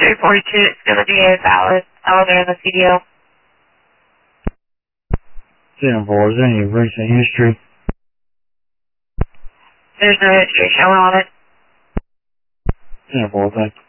342, it's going to be a valid elevator in the CDO. 10-4, is there any recent history? There's no history showing on it. 10-4, thank you.